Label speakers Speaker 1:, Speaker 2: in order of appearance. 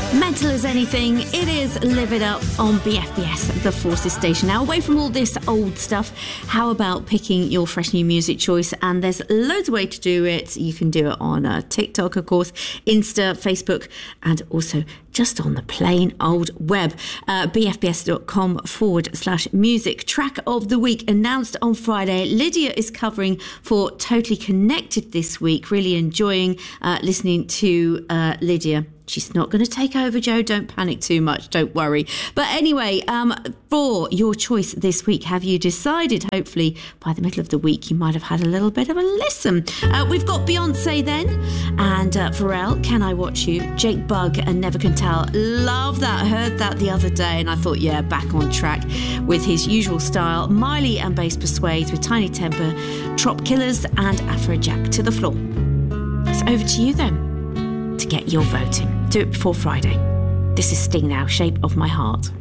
Speaker 1: Mental as anything, it is Live It Up on BFBS, the Forces station. Now, away from all this old stuff, how about picking your fresh new music choice? And there's loads of ways to do it. You can do it on TikTok, of course, Insta, Facebook, and also just on the plain old web. bfbs.com/music. Track of the week announced on Friday. Lydia is covering for Totally Connected this week. Really enjoying listening to Lydia. She's not going to take over, Joe. Don't panic too much. Don't worry. But anyway, for your choice this week, have you decided? Hopefully, by the middle of the week, you might have had a little bit of a listen. We've got Beyonce then, and Pharrell, Can I Watch You? Jake Bugg and Never Can Tell. Love that. Heard that the other day, and I thought, yeah, back on track with his usual style. Miley and Bass Persuades with Tiny Temper, Trop Killers, and Afrojack to the Floor. It's over to you then to get your vote in. Do it before Friday. This is Sting now, Shape of My Heart.